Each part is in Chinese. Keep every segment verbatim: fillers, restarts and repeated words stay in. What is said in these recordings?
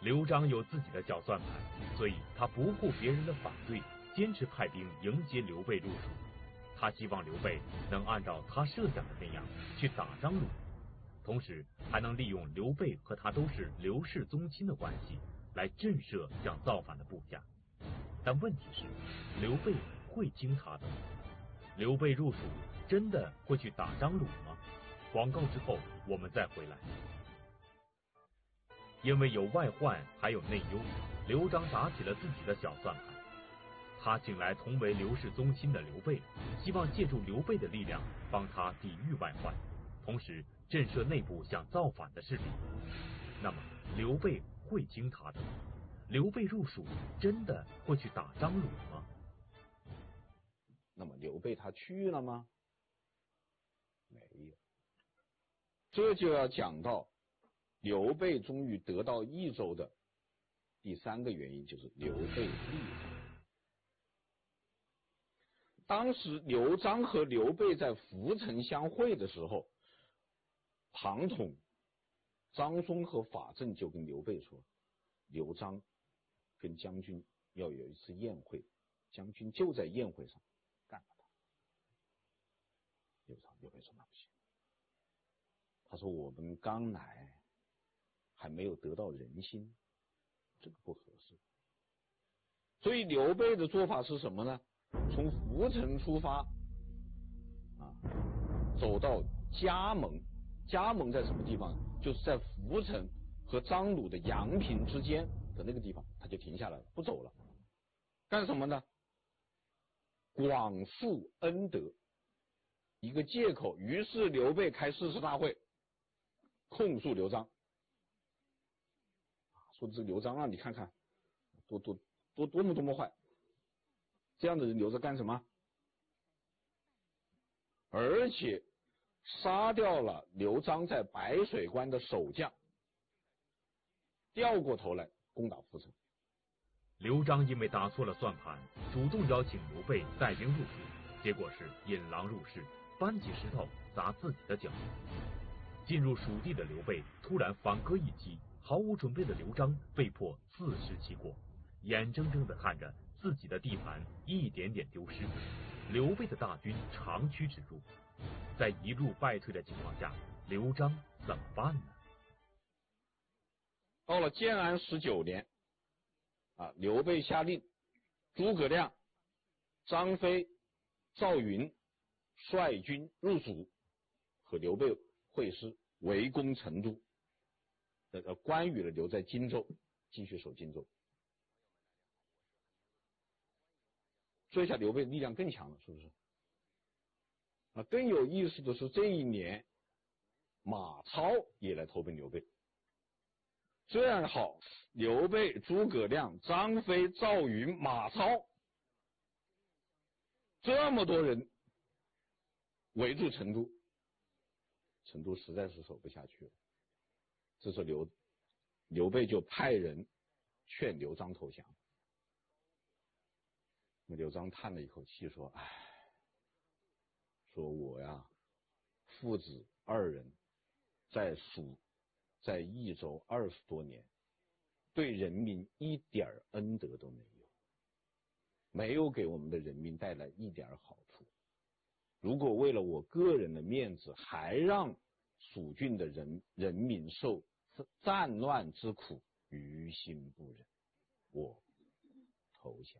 刘璋有自己的小算盘，所以他不顾别人的反对，坚持派兵迎接刘备入蜀。他希望刘备能按照他设想的那样去打张鲁，同时还能利用刘备和他都是刘氏宗亲的关系来震慑想造反的部下。但问题是，刘备会听他的吗？刘备入蜀真的会去打张鲁吗？广告之后我们再回来。因为有外患还有内忧，刘璋打起了自己的小算盘。他请来同为刘氏宗亲的刘备，希望借助刘备的力量帮他抵御外患，同时震慑内部想造反的势力。那么刘备会听他的吗？刘备入蜀真的会去打张鲁吗？ 那么刘备他去了吗？没有。这就要讲到刘备终于得到益州的第三个原因，就是刘备立场。当时刘璋和刘备在涪城相会的时候，庞统、张松和法正就跟刘备说，刘璋跟将军要有一次宴会，将军就在宴会上干了他。刘璋刘备说那不行，他说我们刚来还没有得到人心，这个不合适。所以刘备的做法是什么呢？从涪城出发啊，走到加盟。加盟在什么地方？就是在涪城和张鲁的阳平之间的那个地方，他就停下来了，不走了。干什么呢？广树恩德，一个借口。于是刘备开誓师大会，控诉刘璋，说这刘璋啊，你看看多多多多么多么坏，这样的人留着干什么？而且杀掉了刘璋在白水关的守将，掉过头来攻打涪城。 刘璋因为打错了算盘，主动邀请刘备带兵入蜀，结果是引狼入室，搬起石头砸自己的脚。进入蜀地的刘备突然反戈一击，毫无准备的刘璋被迫自食其果，眼睁睁地看着自己的地盘一点点丢失。刘备的大军长驱直入，在一路败退的情况下，刘璋怎么办呢？ 到了建安十九年啊，刘备下令诸葛亮、张飞、赵云率军入蜀，和刘备会师围攻成都。呃，关羽呢留在荆州，继续守荆州。这下刘备力量更强了，是不是？啊，更有意思的是，这一年马超也来投奔刘备。这样好，刘备、诸葛亮、张飞、赵云、马超，这么多人围住成都，成都实在是守不下去了。这时候刘刘备就派人劝刘璋投降。那刘璋叹了一口气说：“唉，说我呀，父子二人在蜀，在益州二十多年，对人民一点恩德都没有，没有给我们的人民带来一点好处。如果为了我个人的面子，还让蜀郡的人人民受战乱之苦，于心不忍，我投降。”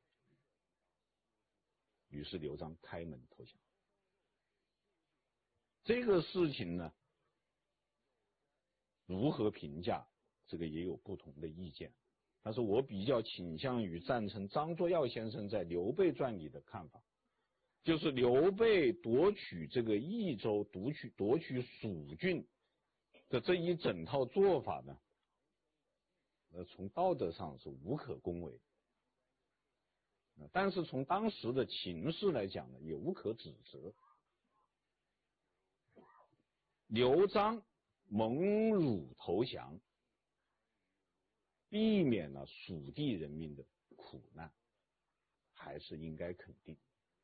于是刘璋开门投降。这个事情呢，如何评价，这个也有不同的意见，但是我比较倾向于赞成张作耀先生在《刘备传》里的看法，就是刘备夺取这个益州、夺取夺取蜀郡的这一整套做法呢，呃，从道德上是无可恭维，但是从当时的情势来讲呢，也无可指责。刘璋蒙辱投降，避免了蜀地人民的苦难，还是应该肯定。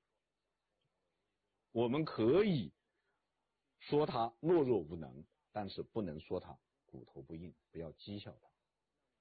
我们可以说他懦弱无能，但是不能说他骨头不硬，不要讥笑他。